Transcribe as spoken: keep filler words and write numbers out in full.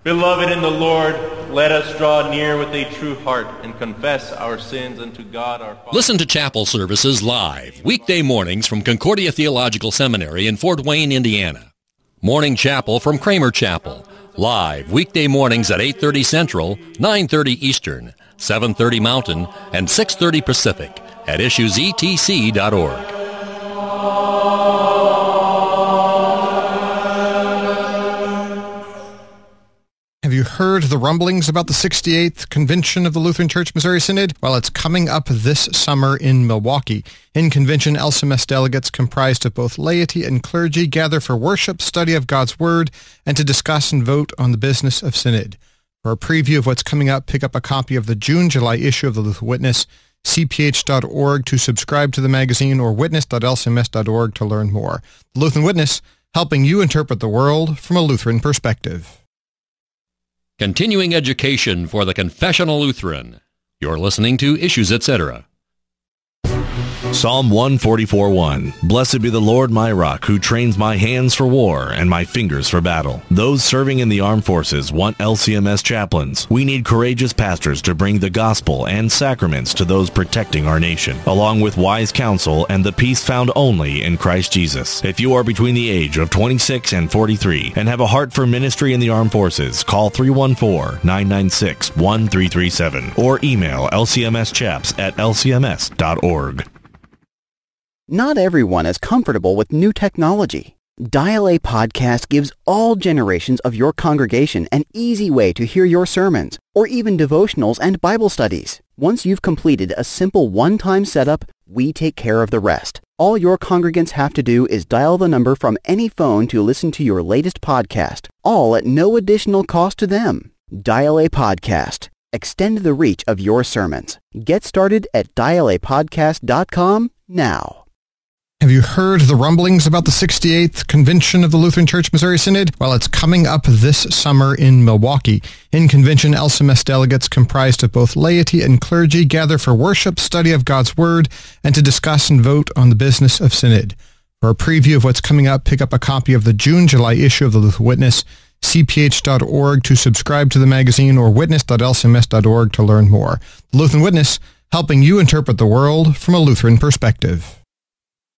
Beloved in the Lord, let us draw near with a true heart and confess our sins unto God our Father. Listen to chapel services live, weekday mornings from Concordia Theological Seminary in Fort Wayne, Indiana. Morning chapel from Kramer Chapel, live weekday mornings at eight thirty Central, nine thirty Eastern, seven thirty Mountain, and six thirty Pacific at issues e t c dot org. Have you heard the rumblings about the sixty-eighth Convention of the Lutheran Church Missouri Synod? Well, it's coming up this summer in Milwaukee. In convention, L C M S delegates comprised of both laity and clergy gather for worship, study of God's Word, and to discuss and vote on the business of Synod. For a preview of what's coming up, pick up a copy of the June-July issue of the Lutheran Witness, c p h dot org to subscribe to the magazine, or witness dot l c m s dot org to learn more. The Lutheran Witness, helping you interpret the world from a Lutheran perspective. Continuing education for the Confessional Lutheran. You're listening to Issues, et cetera. Psalm one forty-four one. Blessed be the Lord my rock, who trains my hands for war and my fingers for battle. Those serving in the armed forces want L C M S chaplains. We need courageous pastors to bring the gospel and sacraments to those protecting our nation, along with wise counsel and the peace found only in Christ Jesus. If you are between the age of twenty-six and forty-three and have a heart for ministry in the armed forces, call three one four, nine nine six, one three three seven or email l c m s chaps at l c m s dot org. Not everyone is comfortable with new technology. Dial A Podcast gives all generations of your congregation an easy way to hear your sermons, or even devotionals and Bible studies. Once you've completed a simple one-time setup, we take care of the rest. All your congregants have to do is dial the number from any phone to listen to your latest podcast, all at no additional cost to them. Dial A Podcast. Extend the reach of your sermons. Get started at dial a podcast dot com now. Have you heard the rumblings about the sixty-eighth Convention of the Lutheran Church Missouri Synod? Well, it's coming up this summer in Milwaukee. In convention, L C M S delegates comprised of both laity and clergy gather for worship, study of God's Word, and to discuss and vote on the business of Synod. For a preview of what's coming up, pick up a copy of the June-July issue of the Lutheran Witness, c p h dot org to subscribe to the magazine, or witness dot l c m s dot org to learn more. The Lutheran Witness, helping you interpret the world from a Lutheran perspective.